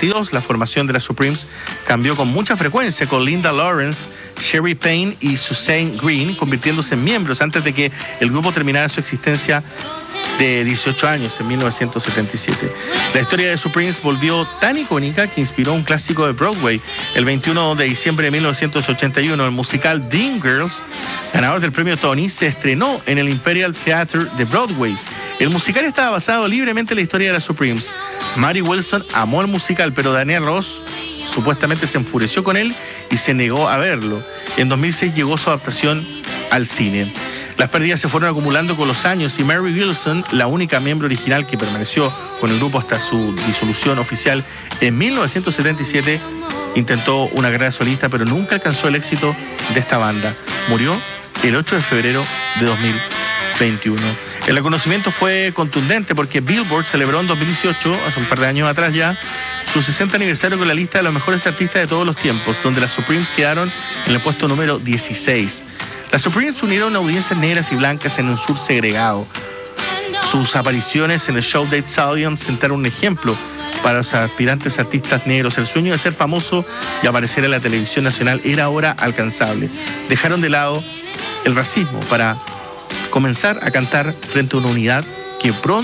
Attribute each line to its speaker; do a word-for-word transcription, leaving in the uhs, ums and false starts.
Speaker 1: y dos, la formación de las Supremes cambió con mucha frecuencia, con Linda Lawrence, Sherry Payne y Suzanne Green convirtiéndose en miembros antes de que el grupo terminara su existencia de dieciocho años, en mil novecientos setenta y siete. La historia de Supremes volvió tan icónica que inspiró un clásico de Broadway. El veintiuno de diciembre de mil novecientos ochenta y uno, el musical Dreamgirls, ganador del premio Tony, se estrenó en el Imperial Theatre de Broadway. El musical estaba basado libremente en la historia de las Supremes. Mary Wilson amó el musical, pero Daniel Ross supuestamente se enfureció con él y se negó a verlo. En dos mil seis llegó su adaptación al cine. Las pérdidas se fueron acumulando con los años y Mary Wilson, la única miembro original que permaneció con el grupo hasta su disolución oficial en mil novecientos setenta y siete, intentó una carrera solista, pero nunca alcanzó el éxito de esta banda. Murió el ocho de febrero de dos mil veintiuno. El reconocimiento fue contundente porque Billboard celebró en dos mil dieciocho, hace un par de años atrás ya, su sesenta aniversario con la lista de los mejores artistas de todos los tiempos, donde las Supremes quedaron en el puesto número dieciséis. Las Supremes unieron audiencias negras y blancas en un sur segregado. Sus apariciones en el show Dead Stallion sentaron un ejemplo para los aspirantes artistas negros. El sueño de ser famoso y aparecer en la televisión nacional era ahora alcanzable. Dejaron de lado el racismo para comenzar a cantar frente a una unidad que pronto